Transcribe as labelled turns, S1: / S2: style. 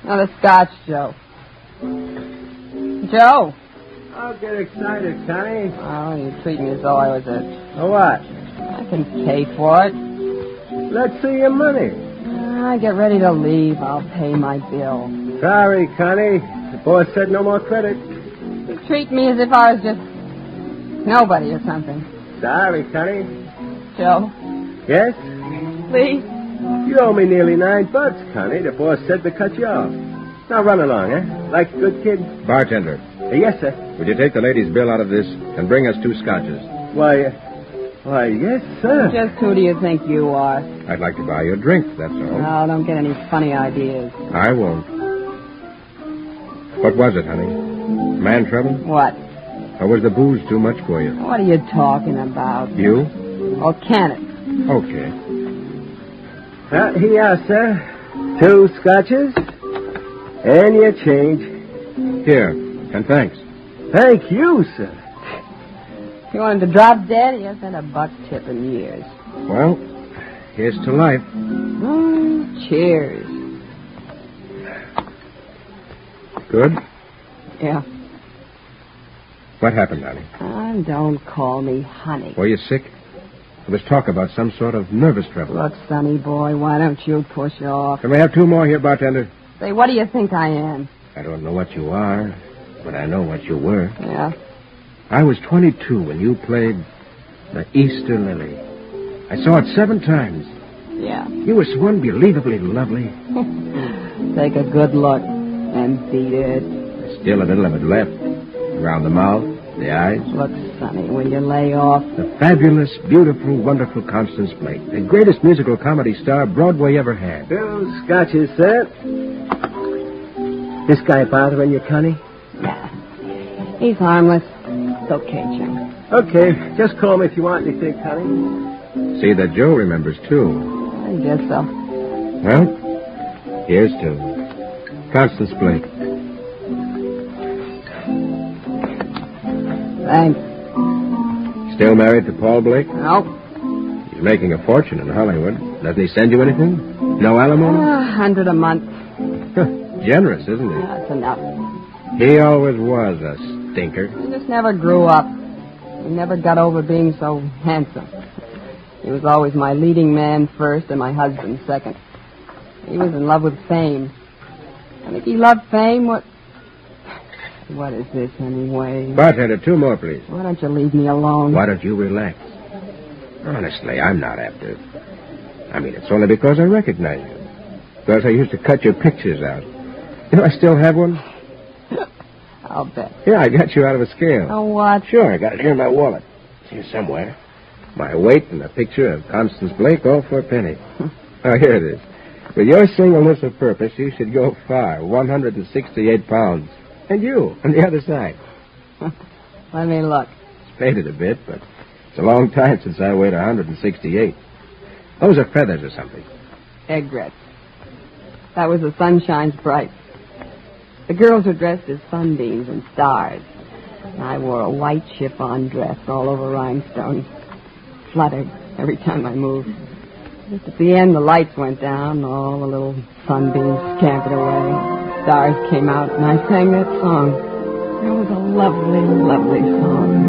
S1: Another scotch, Joe. Joe.
S2: Don't get excited, Connie.
S1: Oh, you treat me as though I was a...
S2: What?
S1: I can pay for it.
S2: Let's see your money.
S1: I get ready to leave. I'll pay my bill.
S2: Sorry, Connie. The boss said no more credit.
S1: You treat me as if I was just nobody or something.
S2: Sorry, Connie.
S1: Joe.
S2: Yes?
S1: Please.
S2: You owe me nearly $9, Connie. The boss said to cut you off. Now run along, eh? Like a good kid?
S3: Bartender.
S2: Yes, sir.
S3: Would you take the lady's bill out of this and bring us 2 scotches?
S2: Why, yes, sir.
S1: Just who do you think you are?
S3: I'd like to buy you a drink, that's all.
S1: No, don't get any funny ideas.
S3: I won't. What was it, honey? Man trouble?
S1: What?
S3: Or was the booze too much for you?
S1: What are you talking about?
S3: You?
S1: Or can it?
S3: Okay.
S2: Here you are, sir. 2 scotches. And your change.
S3: Here, and thanks.
S2: Thank you, sir.
S1: If you wanted to drop dead, he hasn't had a buck tip in years.
S3: Well, here's to life.
S1: Cheers.
S3: Good?
S1: Yeah.
S3: What happened, honey?
S1: Don't call me honey.
S3: Were you sick? There was talk about some sort of nervous trouble.
S1: Look, sonny boy, why don't you push off?
S3: Can we have 2 more here, bartender?
S1: Say, what do you think I am?
S3: I don't know what you are, but I know what you were.
S1: Yeah?
S3: I was 22 when you played the Easter Lily. I saw it 7 times.
S1: Yeah.
S3: You were so unbelievably lovely.
S1: Take a good look and beat it.
S3: There's still a little of it left. Around the mouth, the eyes.
S1: Look, sonny, will you lay off?
S3: The fabulous, beautiful, wonderful Constance Blake. The greatest musical comedy star Broadway ever had.
S2: 2 scotches, sir. This guy bothering you, Connie?
S1: Nah. He's harmless. It's okay, Jim.
S2: Okay, just call me if you want anything, Connie.
S3: See that Joe remembers, too.
S1: I guess so.
S3: Well, here's to Constance Blake.
S1: Thanks.
S3: Still married to Paul Blake?
S1: Nope.
S3: He's making a fortune in Hollywood. Doesn't he send you anything? No alimony?
S1: $100 a month.
S3: Generous, isn't he?
S1: That's enough.
S3: He always was a stinker.
S1: He just never grew up. He never got over being so handsome. He was always my leading man first and my husband second. He was in love with fame. I think he loved fame. What is this, anyway?
S3: Bartender, 2 more, please.
S1: Why don't you leave me alone?
S3: Why don't you relax? Honestly, I'm not after... I mean, it's only because I recognize you. Because I used to cut your pictures out. You know, I still have one.
S1: I'll bet.
S3: Yeah, I got you out of a scale.
S1: Oh, what?
S3: Sure, I got it here in my wallet. It's here somewhere. My weight and a picture of Constance Blake, all for a penny. Oh, here it is. With your singleness of purpose, you should go far. 168 pounds. And you, on the other side.
S1: Let me look.
S3: It's faded a bit, but it's a long time since I weighed 168. Those are feathers or something.
S1: Aigrettes. That was the sunshine's bright. The girls were dressed as sunbeams and stars. And I wore a white chiffon dress all over rhinestones. Fluttered every time I moved. Just at the end, the lights went down, and all the little sunbeams scampered away. Stars came out, and I sang that song. It was a lovely, lovely song.